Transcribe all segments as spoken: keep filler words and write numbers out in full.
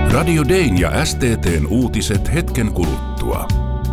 Radio Dayn ja S T T:n uutiset hetken kuluttua.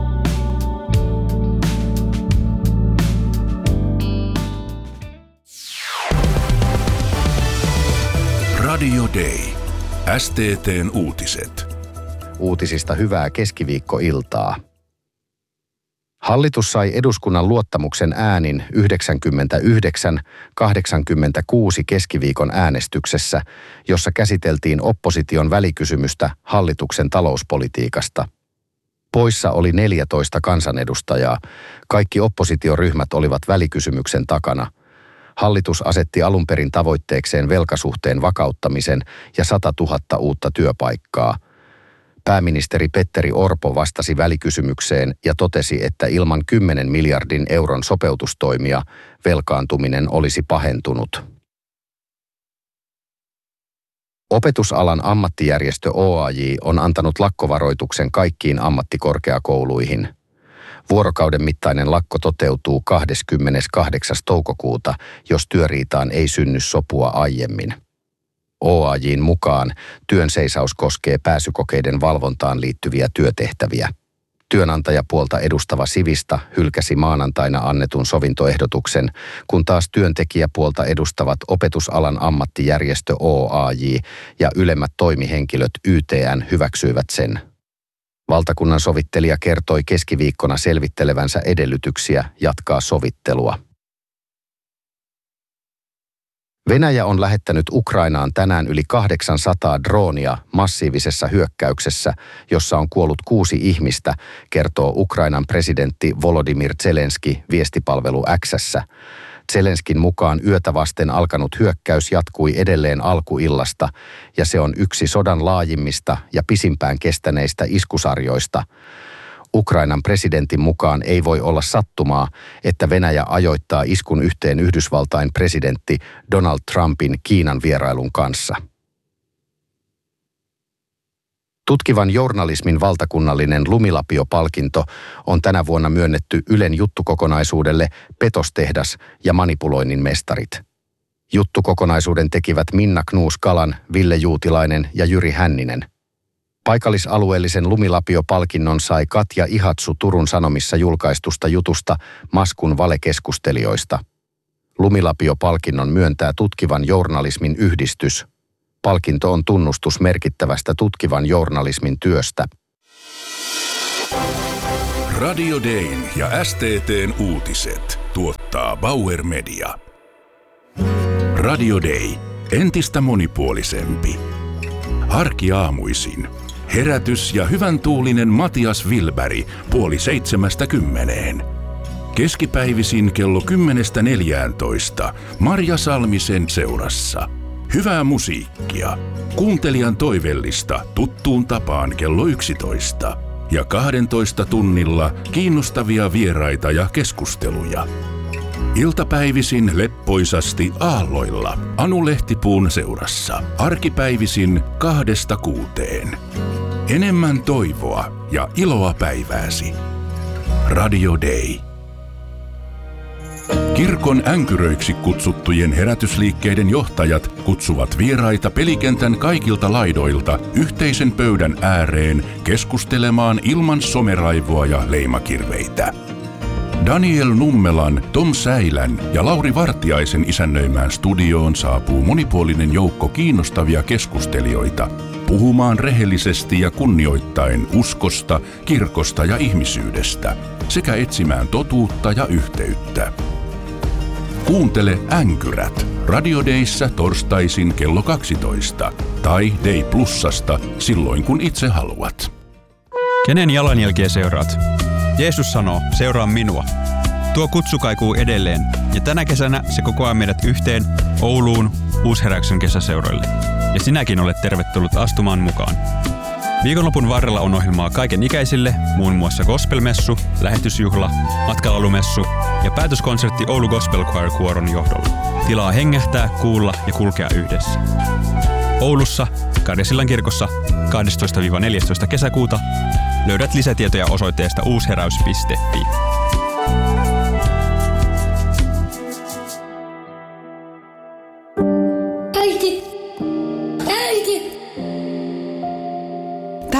Radio Day. S T T:n uutiset. Uutisista hyvää keskiviikkoiltaa. Hallitus sai eduskunnan luottamuksen äänin yhdeksänkymmentäyhdeksän kahdeksankymmentäkuusi keskiviikon äänestyksessä, jossa käsiteltiin opposition välikysymystä hallituksen talouspolitiikasta. Poissa oli neljätoista kansanedustajaa. Kaikki oppositioryhmät olivat välikysymyksen takana. Hallitus asetti alun perin tavoitteekseen velkasuhteen vakauttamisen ja sata tuhatta uutta työpaikkaa. Pääministeri Petteri Orpo vastasi välikysymykseen ja totesi, että ilman kymmenen miljardin euron sopeutustoimia velkaantuminen olisi pahentunut. Opetusalan ammattijärjestö O A J on antanut lakkovaroituksen kaikkiin ammattikorkeakouluihin. Vuorokauden mittainen lakko toteutuu kahdeskymmeneskahdeksas toukokuuta, jos työriitaan ei synny sopua aiemmin. O A J:n mukaan työn seisaus koskee pääsykokeiden valvontaan liittyviä työtehtäviä. Työnantajapuolta edustava Sivista hylkäsi maanantaina annetun sovintoehdotuksen, kun taas työntekijäpuolta edustavat opetusalan ammattijärjestö O A J ja ylemmät toimihenkilöt Y T N hyväksyivät sen. Valtakunnan sovittelija kertoi keskiviikkona selvittelevänsä edellytyksiä jatkaa sovittelua. Venäjä on lähettänyt Ukrainaan tänään yli kahdeksansataa droonia massiivisessa hyökkäyksessä, jossa on kuollut kuusi ihmistä, kertoo Ukrainan presidentti Volodymyr Zelenski viestipalvelu X:ssä. Zelenskin mukaan yötä vasten alkanut hyökkäys jatkui edelleen alkuillasta, ja se on yksi sodan laajimmista ja pisimpään kestäneistä iskusarjoista. Ukrainan presidentin mukaan ei voi olla sattumaa, että Venäjä ajoittaa iskun yhteen Yhdysvaltain presidentti Donald Trumpin Kiinan vierailun kanssa. Tutkivan journalismin valtakunnallinen Lumilapio-palkinto on tänä vuonna myönnetty Ylen juttukokonaisuudelle Petostehdas ja manipuloinnin mestarit. Juttukokonaisuuden tekivät Minna Knuus-Kalan, Ville Juutilainen ja Jyri Hänninen. Paikallisalueellisen Lumilapio-palkinnon sai Katja Ihatsu Turun Sanomissa julkaistusta jutusta Maskun valekeskustelijoista. Lumilapio-palkinnon myöntää Tutkivan journalismin yhdistys. Palkinto on tunnustus merkittävästä tutkivan journalismin työstä. Radio Dayn ja S T T:n uutiset tuottaa Bauer Media. Radio Day. Entistä monipuolisempi. Arkiaamuisin. Herätys ja hyvän tuulinen Matias Wilberg puoli seitsemästä kymmeneen. Keskipäivisin kello kymmenestä neljääntoista Marja Salmisen seurassa. Hyvää musiikkia. Kuuntelijan toivellista tuttuun tapaan kello yksitoista. Ja kahdentoista tunnilla kiinnostavia vieraita ja keskusteluja. Iltapäivisin leppoisasti aalloilla Anu Lehtipuun seurassa. Arkipäivisin kahdesta kuuteen. Enemmän toivoa ja iloa päivääsi. Radio Day. Kirkon änkyröiksi kutsuttujen herätysliikkeiden johtajat kutsuvat vieraita pelikentän kaikilta laidoilta yhteisen pöydän ääreen keskustelemaan ilman someraivoa ja leimakirveitä. Daniel Nummelan, Tom Säilän ja Lauri Vartiaisen isännöimään studioon saapuu monipuolinen joukko kiinnostavia keskustelijoita puhumaan rehellisesti ja kunnioittaen uskosta, kirkosta ja ihmisyydestä sekä etsimään totuutta ja yhteyttä. Kuuntele Änkyrät Radio Dayssä torstaisin kello kaksitoista tai Day Plusasta silloin kun itse haluat. Kenen jalanjälkeä seuraat? Jeesus sanoo, seuraa minua. Tuo kutsu kaikuu edelleen ja tänä kesänä se kokoaa meidät yhteen Ouluun Uusheräyksen kesäseuroille. Ja sinäkin olet tervetullut astumaan mukaan. Viikonlopun varrella on ohjelmaa kaiken ikäisille, muun muassa gospelmessu, lähetysjuhla, matkalalumessu ja päätöskonsertti Oulu Gospel Choir Kuoron johdolla. Tilaa hengähtää, kuulla ja kulkea yhdessä. Oulussa, Karjasillan kirkossa kahdestoista neljästoista kesäkuuta löydät lisätietoja osoitteesta uusheräys piste fi. Äiti! Äiti!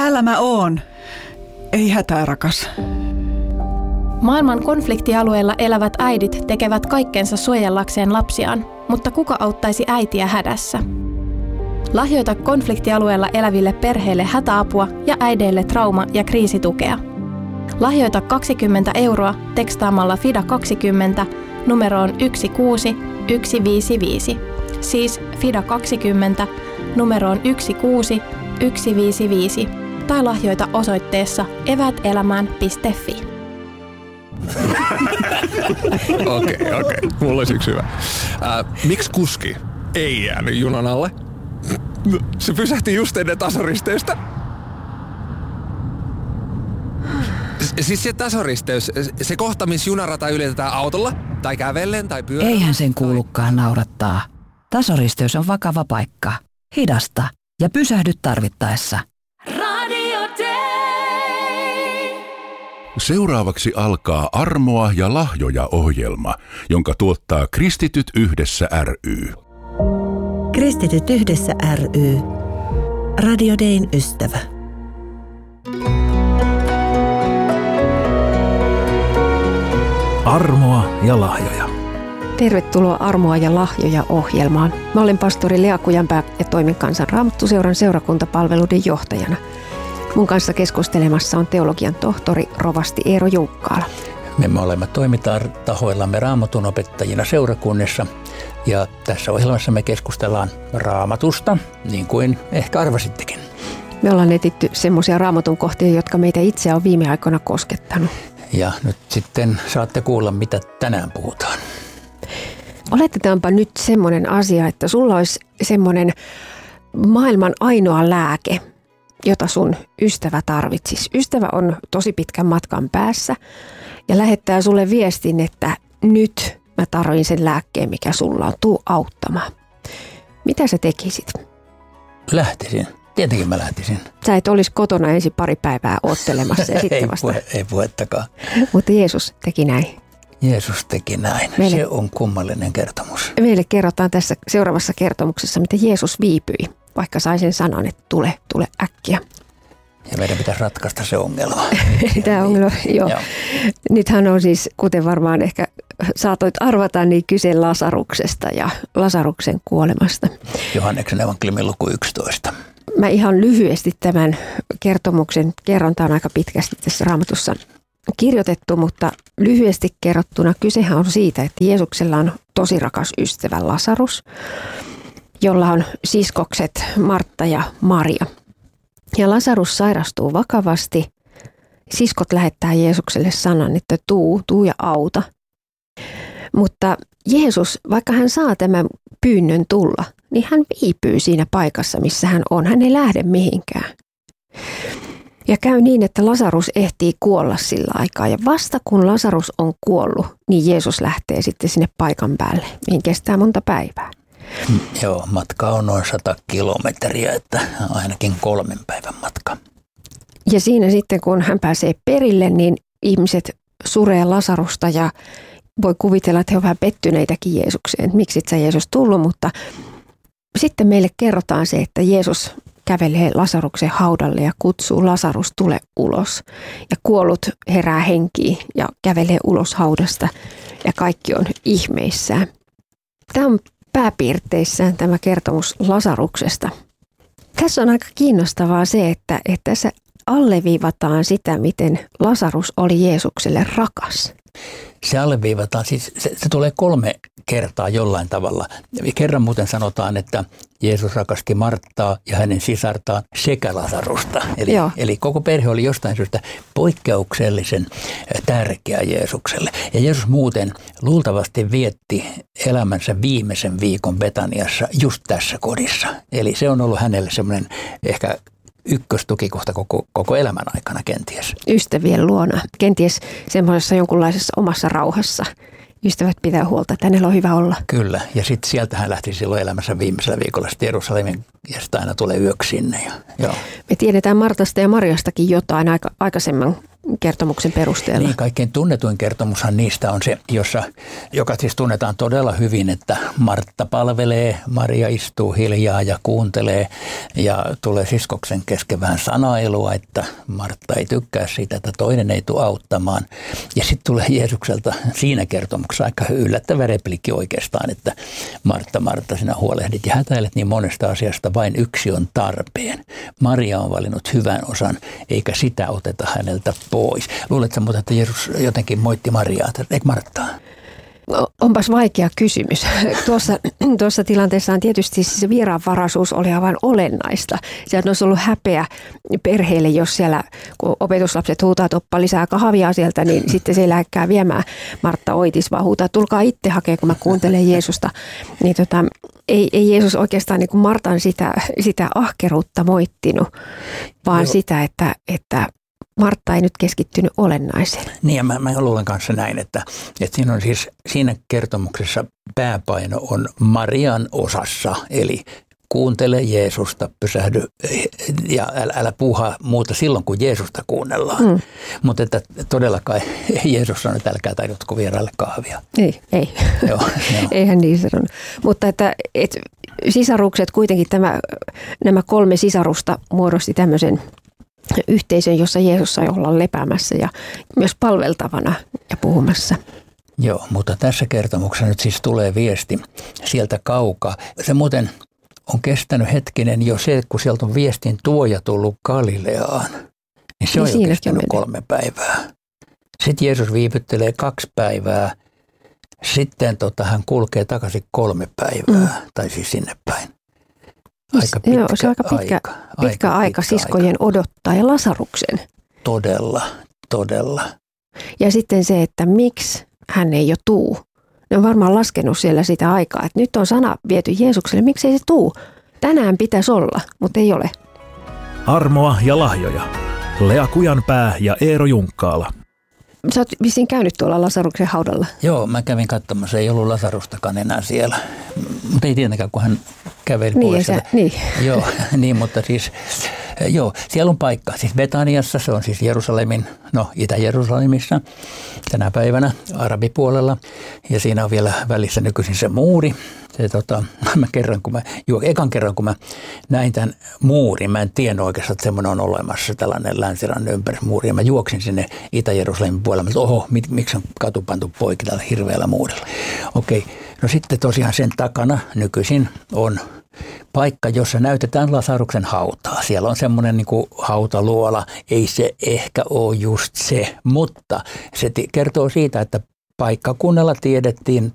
Täällä mä oon. Ei hätää, rakas. Maailman konfliktialueilla elävät äidit tekevät kaikkensa suojellakseen lapsiaan, mutta kuka auttaisi äitiä hädässä? Lahjoita konfliktialueella eläville perheille hätäapua ja äideille trauma- ja kriisitukea. Lahjoita kaksikymmentä euroa tekstaamalla FIDA kaksikymmentä numeroon yksi kuusi yksi viisi viisi. Siis FIDA kaksikymmentä numeroon yksi kuusi yksi viisi viisi tai lahjoita osoitteessa eväätelämään piste fi. Okei, okei. Okay. Mulla olisi yksi hyvä. Ää, miksi kuski ei jäänyt junan alle? Se pysähti just ennen tasoristeystä. Siis se tasoristeys, se kohta, missä junarata ylitetään autolla, tai kävellen, tai pyörällä. Eihän sen kuulukaan naurattaa. Tasoristeys on vakava paikka. Hidasta ja pysähdy tarvittaessa. Radio Day. Seuraavaksi alkaa Armoa ja lahjoja -ohjelma, jonka tuottaa Kristityt yhdessä ry. Kristityt yhdessä ry. Radio Dayn ystävä. Armoa ja lahjoja. Tervetuloa Armoa ja lahjoja -ohjelmaan. Mä olen pastori Lea Kujanpää ja toimin Kansan Raamattuseuran seurakuntapalveluiden johtajana. Mun kanssa keskustelemassa on teologian tohtori rovasti Eero Junkkaala. Me olemme toimintatahoillamme Raamatun opettajina seurakunnissa ja tässä ohjelmassa me keskustellaan Raamatusta, niin kuin ehkä arvasittekin. Me ollaan etitty semmoisia Raamatun kohtia, jotka meitä itseä on viime aikoina koskettanut. Ja nyt sitten saatte kuulla, mitä tänään puhutaan. Oletetaanpa nyt semmoinen asia, että sulla olisi semmoinen maailman ainoa lääke, jota sun ystävä tarvitsisi. Ystävä on tosi pitkän matkan päässä ja lähettää sulle viestin, että nyt mä tarvitsen sen lääkkeen, mikä sulla on. Tuu auttamaan. Mitä sä tekisit? Lähtisin. Tietenkin mä lähtisin. Sä et olisi kotona ensin pari päivää oottelemassa ja sitten ei, vasta. puhe, ei puhettakaan. Mutta Jeesus teki näin. Jeesus teki näin. Meille, se on kummallinen kertomus. Meille kerrotaan tässä seuraavassa kertomuksessa, miten Jeesus viipyi, vaikka sai sen sanan, että tule, tule äkkiä. Ja meidän pitäisi ratkaista se ongelma. Tämä ongelma, joo. joo. Nythän on siis, kuten varmaan ehkä saatoit arvata, niin kyse Lasaruksesta ja Lasaruksen kuolemasta. Johanneksen evankeliumin luku yksitoista. Mä ihan lyhyesti tämän kertomuksen kerron. Tämä on aika pitkästi tässä Raamatussa kirjoitettu, mutta lyhyesti kerrottuna kysehän on siitä, että Jeesuksella on tosi rakas ystävä Lasarus, jolla on siskokset Martta ja Maria. Ja Lasarus sairastuu vakavasti. Siskot lähettää Jeesukselle sanan, että tuu, tuu ja auta. Mutta Jeesus, vaikka hän saa tämän pyynnön tulla, niin hän viipyy siinä paikassa, missä hän on. Hän ei lähde mihinkään. Ja käy niin, että Lasarus ehtii kuolla sillä aikaa. Ja vasta kun Lasarus on kuollut, niin Jeesus lähtee sitten sinne paikan päälle, mihin kestää monta päivää. Joo, matka on noin sata kilometriä, että ainakin kolmen päivän matka. Ja siinä sitten, kun hän pääsee perille, niin ihmiset suree Lasarusta ja voi kuvitella, että he ovat vähän pettyneitäkin Jeesukseen. Miksi et sä Jeesus tullut, mutta sitten meille kerrotaan se, että Jeesus kävelee Lasaruksen haudalle ja kutsuu Lasarus tule ulos. Ja kuollut herää henkiin ja kävelee ulos haudasta ja kaikki on ihmeissään. Tämä on pääpiirteissään tämä kertomus Lasaruksesta. Tässä on aika kiinnostavaa se, että, että tässä alleviivataan sitä, miten Lasarus oli Jeesukselle rakas. Se alleviivataan, siis se, se tulee kolme kertaa jollain tavalla. Kerran muuten sanotaan, että Jeesus rakasti Marttaa ja hänen sisartaan sekä Lasarusta. Eli, eli koko perhe oli jostain syystä poikkeuksellisen tärkeä Jeesukselle. Ja Jeesus muuten luultavasti vietti elämänsä viimeisen viikon Betaniassa just tässä kodissa. Eli se on ollut hänelle semmoinen ehkä ykköstukikohta koko, koko elämän aikana kenties. Ystävien luona, kenties semmoisessa jonkunlaisessa omassa rauhassa. Ystävät pitää huolta, että hänellä on hyvä olla. Kyllä, ja sitten sieltä hän lähti silloin elämässä viimeisellä viikolla sitten Jerusalemin, ja sitten aina tulee yöksi sinne. Ja, joo. Me tiedetään Martasta ja Mariastakin jotain aika, aikaisemman kertomuksen perusteella. Niin, kaikkein tunnetuin kertomushan niistä on se, jossa, joka siis tunnetaan todella hyvin, että Martta palvelee, Maria istuu hiljaa ja kuuntelee ja tulee siskoksen kesken vähän sanailua, että Martta ei tykkää siitä, että toinen ei tule auttamaan. Ja sitten tulee Jeesukselta siinä kertomuksessa aika yllättävä repliikki oikeastaan, että Martta, Martta, sinä huolehdit ja hätäilet niin monesta asiasta, vain yksi on tarpeen. Maria on valinnut hyvän osan, eikä sitä oteta häneltä pois. Luuletko muuten, että Jeesus jotenkin moitti Mariaa, eikö Marttaa? Onpas vaikea kysymys. Tuossa, tuossa tilanteessa on tietysti se vieraanvaraisuus oli aivan olennaista. Sieltä olisi ollut häpeä perheelle, jos siellä, kun opetuslapset huutaa, toppa lisää kahvia sieltä, niin sitten se ei lähdekään viemään Martta Oitis, vaan huutaa, tulkaa itse hakea, kun mä kuuntelen Jeesusta. Niin tota, ei, ei Jeesus oikeastaan niin kuin Martan sitä, sitä ahkeruutta moittinut, vaan Joo. sitä, että, että Martta ei nyt keskittynyt olennaiseen. Niin ja mä, mä luulen kanssa näin, että, että siinä on siis siinä kertomuksessa pääpaino on Marian osassa, eli kuuntele Jeesusta, pysähdy ja älä, älä puhaa muuta silloin, kun Jeesusta kuunnellaan. Mm. Mutta että todellakaan Jeesus sanoi, että älkää tarjotko vieraille kahvia. Ei, ei. Joo, joo. Eihän niin sanonut. Mutta että, että sisarukset kuitenkin, tämä, nämä kolme sisarusta muodosti tämmöisen yhteisön, jossa Jeesus sai olla lepäämässä ja myös palveltavana ja puhumassa. Joo, mutta tässä kertomuksessa nyt siis tulee viesti sieltä kaukaa. Se muuten on kestänyt hetkinen jo se, kun sieltä on viestin tuoja tullut Galileaan. Niin se niin on jo kestänyt menee. kolme päivää. Sitten Jeesus viivyttelee kaksi päivää. Sitten tota, hän kulkee takaisin kolme päivää, mm. tai siis sinne päin. Aika pitkä, Joo, se on aika pitkä aika, pitkä aika, aika pitkä siskojen aika. odottaa ja Lasaruksen. Todella, todella. Ja sitten se, että miksi hän ei jo tuu. Ne on varmaan laskenut siellä sitä aikaa, että nyt on sana viety Jeesukselle, miksi ei se tuu. Tänään pitäisi olla, mutta ei ole. Armoa ja lahjoja. Lea Kujanpää ja Eero Junkkaala. Sä oot vissiin käynyt tuolla Lasaruksen haudalla. Joo, mä kävin katsomassa, ei ollut Lasarustakaan enää siellä. Mutta ei tietenkään, kun hän käveli niin, pois. Sä, niin. Joo, niin, mutta siis, joo, siellä on paikka. Siis Betaniassa, se on siis Jerusalemin, no Itä-Jerusalemissa tänä päivänä arabipuolella. Ja siinä on vielä välissä nykyisin se muuri. Se, tota, mä kerran, kun mä, juo, ekan kerran, kun mä näin tämän muurin, mä en tiennyt oikeastaan, että semmoinen on olemassa, tällainen länsirannan ympärismuuri. Ja mä juoksin sinne Itä-Jerusalemin puolella, että oho, mit, miksi on katu pantu poikki tällä hirveällä muurilla. Okei, no sitten tosiaan sen takana nykyisin on paikka, jossa näytetään Lasaruksen hautaa. Siellä on semmoinen niin kuin hautaluola, ei se ehkä ole just se, mutta se t- kertoo siitä, että paikkakunnalla tiedettiin